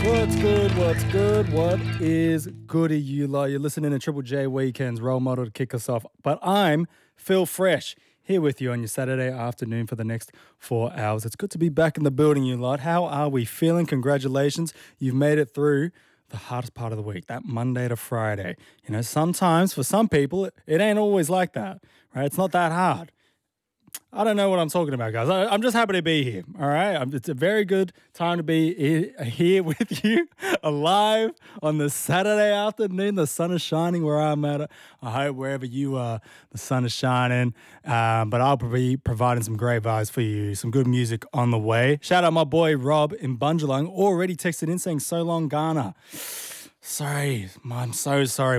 What's good? What's good? What is goody, you lot? You're listening to Triple J Weekends, role model to kick us off. But I'm Phil Fresh, here with you on your Saturday afternoon for the next 4 hours. It's good to be back in the building, you lot. How are we feeling? Congratulations. You've made it through the hardest part of the week, that Monday to Friday. You know, sometimes for some people, it ain't always like that, right? It's not that hard. I don't know what I'm talking about, guys. I'm just happy to be here, all right? It's a very good time to be here with you, alive on the Saturday afternoon. The sun is shining where I'm at. I hope wherever you are, the sun is shining. But I'll be providing some great vibes for you, some good music on the way. Shout out my boy Rob in Bundjalung, already texted in saying, "So long, Ghana." Sorry, I'm so sorry.